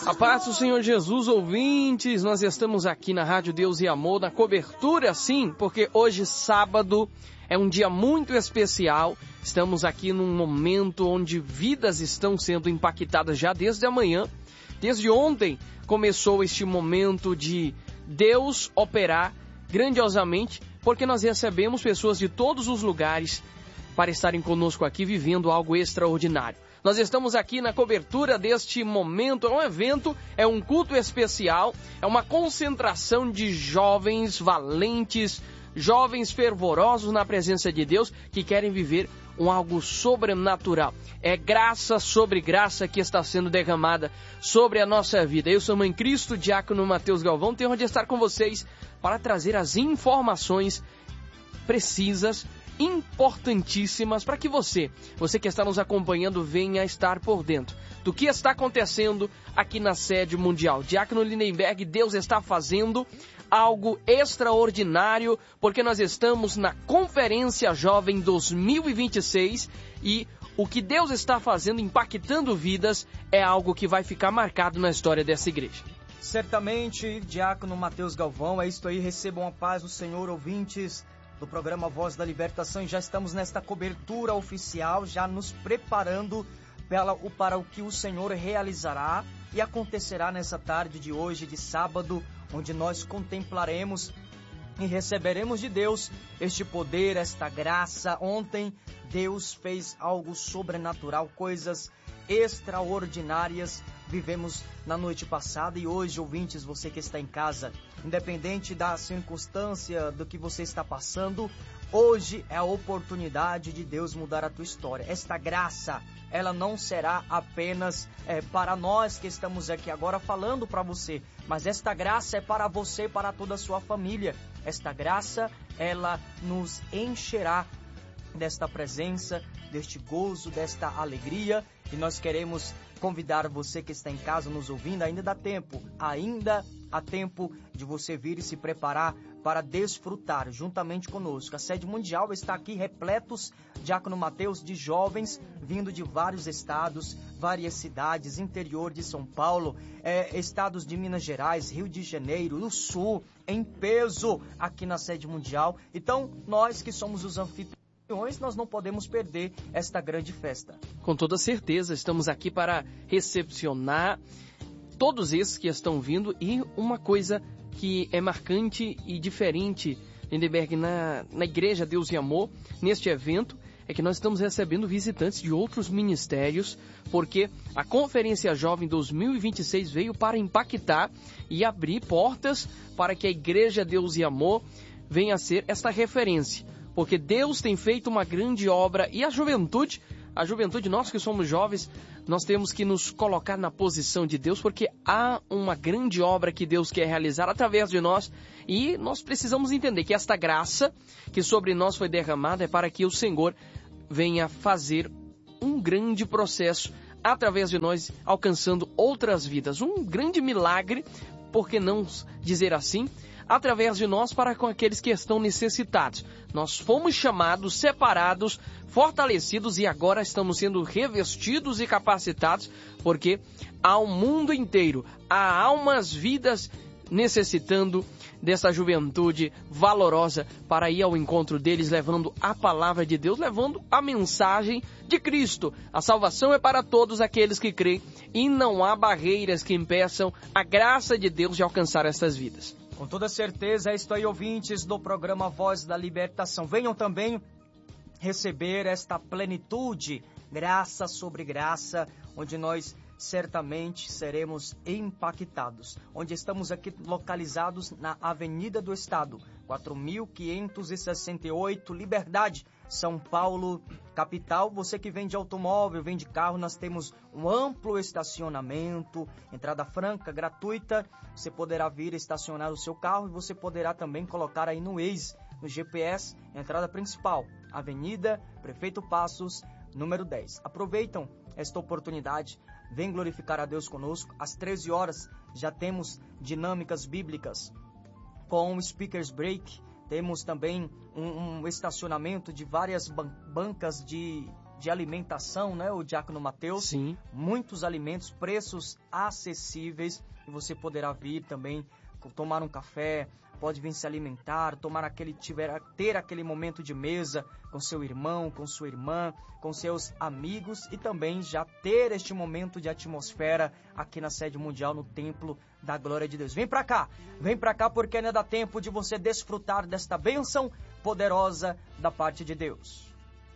A paz do Senhor Jesus, ouvintes, nós estamos aqui na Rádio Deus e Amor, na cobertura, sim, porque hoje, sábado, é um dia muito especial. Estamos aqui num momento onde vidas estão sendo impactadas já desde amanhã. Desde ontem começou este momento de Deus operar grandiosamente, porque nós recebemos pessoas de todos os lugares para estarem conosco aqui vivendo algo extraordinário. Nós estamos aqui na cobertura deste momento, é um evento, é um culto especial, é uma concentração de jovens valentes, jovens fervorosos na presença de Deus que querem viver algo sobrenatural. É graça sobre graça que está sendo derramada sobre a nossa vida. Eu sou Mãe Cristo, diácono Mateus Galvão, tenho de estar com vocês para trazer as informações precisas, importantíssimas para que você que está nos acompanhando, venha estar por dentro do que está acontecendo aqui na sede mundial. Diácono Lindenberg, Deus está fazendo algo extraordinário, porque nós estamos na Conferência Jovem 2026 e o que Deus está fazendo, impactando vidas, é algo que vai ficar marcado na história dessa igreja. Certamente, diácono Mateus Galvão, é isso aí, recebam a paz do Senhor, ouvintes do programa Voz da Libertação, e já estamos nesta cobertura oficial, já nos preparando para o que o Senhor realizará e acontecerá nessa tarde de hoje, de sábado, onde nós contemplaremos e receberemos de Deus este poder, esta graça. Ontem Deus fez algo sobrenatural, coisas extraordinárias vivemos na noite passada, e hoje, ouvintes, você que está em casa, independente da circunstância do que você está passando, hoje é a oportunidade de Deus mudar a tua história. Esta graça, ela não será apenas para nós que estamos aqui agora falando para você, mas esta graça é para você, para toda a sua família. Esta graça, ela nos encherá desta presença, deste gozo, desta alegria, e nós queremos convidar você que está em casa nos ouvindo, ainda há tempo de você vir e se preparar para desfrutar juntamente conosco. A sede mundial está aqui repletos, diácono Mateus, de jovens vindo de vários estados, várias cidades, interior de São Paulo, estados de Minas Gerais, Rio de Janeiro, do Sul, em peso aqui na sede mundial. Então, nós que somos os anfitriões, nós não podemos perder esta grande festa. Com toda certeza, estamos aqui para recepcionar todos esses que estão vindo, e uma coisa que é marcante e diferente, Lindenberg, na Igreja Deus e Amor, neste evento, é que nós estamos recebendo visitantes de outros ministérios, porque a Conferência Jovem 2026 veio para impactar e abrir portas para que a Igreja Deus e Amor venha a ser esta referência. Porque Deus tem feito uma grande obra, e a juventude, nós que somos jovens, nós temos que nos colocar na posição de Deus, porque há uma grande obra que Deus quer realizar através de nós, e nós precisamos entender que esta graça que sobre nós foi derramada é para que o Senhor venha fazer um grande processo através de nós, alcançando outras vidas. Um grande milagre, por que não dizer assim, através de nós para com aqueles que estão necessitados. Nós fomos chamados, separados, fortalecidos, e agora estamos sendo revestidos e capacitados, porque há um mundo inteiro, há almas, vidas necessitando dessa juventude valorosa para ir ao encontro deles, levando a palavra de Deus, levando a mensagem de Cristo. A salvação é para todos aqueles que creem, e não há barreiras que impeçam a graça de Deus de alcançar essas vidas. Com toda certeza, é isto aí, ouvintes do programa Voz da Libertação. Venham também receber esta plenitude, graça sobre graça, onde nós certamente seremos impactados. Onde estamos aqui localizados na Avenida do Estado, 4.568, Liberdade, São Paulo, capital. Você que vem de automóvel, vem de carro, nós temos um amplo estacionamento, entrada franca, gratuita. Você poderá vir estacionar o seu carro, e você poderá também colocar aí no Waze, no GPS, entrada principal, Avenida Prefeito Passos, número 10. Aproveitam esta oportunidade, vem glorificar a Deus conosco. Às 13 horas já temos dinâmicas bíblicas com speakers break. Temos também um estacionamento de várias bancas de de alimentação, né, o Diácono Mateus? Sim. Muitos alimentos, preços acessíveis, e você poderá vir também tomar um café, pode vir se alimentar, ter aquele momento de mesa com seu irmão, com sua irmã, com seus amigos e também já ter este momento de atmosfera aqui na sede mundial, no Templo da Glória de Deus. Vem pra cá porque ainda dá tempo de você desfrutar desta bênção poderosa da parte de Deus.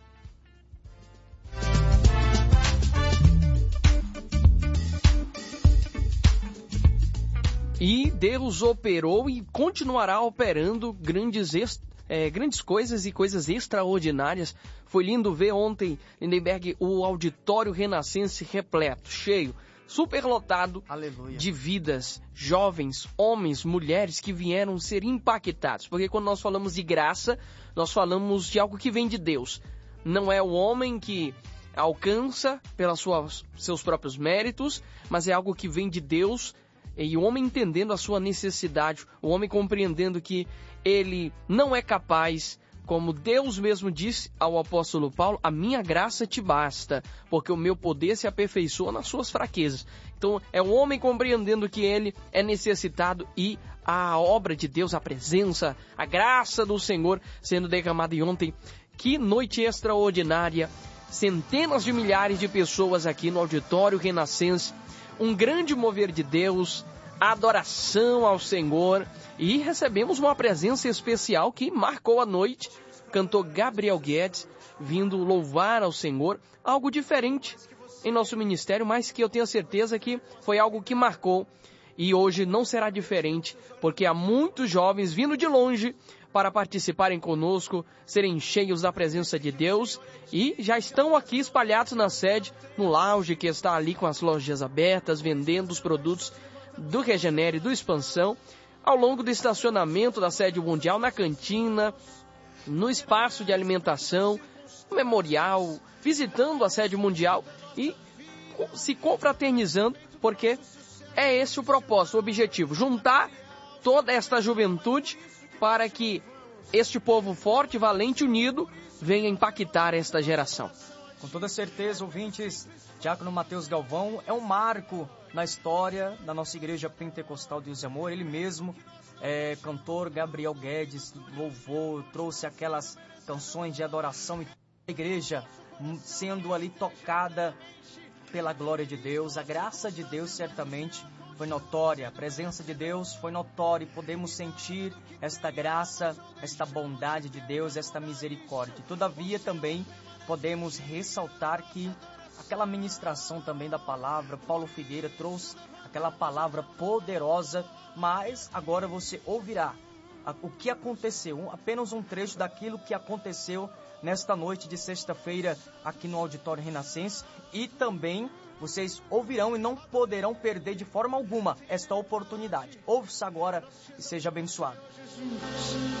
E Deus operou e continuará operando grandes coisas e coisas extraordinárias. Foi lindo ver ontem, Lindenberg, o auditório renascense repleto, cheio, superlotado. Aleluia. De vidas, jovens, homens, mulheres que vieram ser impactados. Porque quando nós falamos de graça, nós falamos de algo que vem de Deus. Não é o homem que alcança pelos seus próprios méritos, mas é algo que vem de Deus. E o homem entendendo a sua necessidade, o homem compreendendo que ele não é capaz, como Deus mesmo disse ao apóstolo Paulo, a minha graça te basta, porque o meu poder se aperfeiçoa nas suas fraquezas. Então é o homem compreendendo que ele é necessitado e a obra de Deus, a presença, a graça do Senhor sendo derramada. E ontem, que noite extraordinária, centenas de milhares de pessoas aqui no auditório renascense, um grande mover de Deus, adoração ao Senhor, e recebemos uma presença especial que marcou a noite. Cantor Gabriel Guedes vindo louvar ao Senhor, algo diferente em nosso ministério, mas que eu tenho certeza que foi algo que marcou e hoje não será diferente, porque há muitos jovens vindo de longe para participarem conosco, serem cheios da presença de Deus e já estão aqui espalhados na sede, no lounge que está ali com as lojas abertas, vendendo os produtos do Regenere, do Expansão, ao longo do estacionamento da sede mundial, na cantina, no espaço de alimentação, no memorial, visitando a sede mundial e se confraternizando, porque é esse o propósito, o objetivo, juntar toda esta juventude para que este povo forte, valente, unido, venha impactar esta geração. Com toda certeza, ouvintes, Diácono Mateus Galvão é um marco na história da nossa Igreja Pentecostal Deus e Amor. Ele mesmo, cantor Gabriel Guedes, louvou, trouxe aquelas canções de adoração e a igreja sendo ali tocada pela glória de Deus. A graça de Deus certamente foi notória, a presença de Deus foi notória e podemos sentir esta graça, esta bondade de Deus, esta misericórdia. Todavia também podemos ressaltar que aquela ministração também da palavra, Paulo Figueira trouxe aquela palavra poderosa, mas agora você ouvirá o que aconteceu, apenas um trecho daquilo que aconteceu nesta noite de sexta-feira aqui no Auditório Renascense, e também vocês ouvirão e não poderão perder de forma alguma esta oportunidade. Ouça agora e seja abençoado.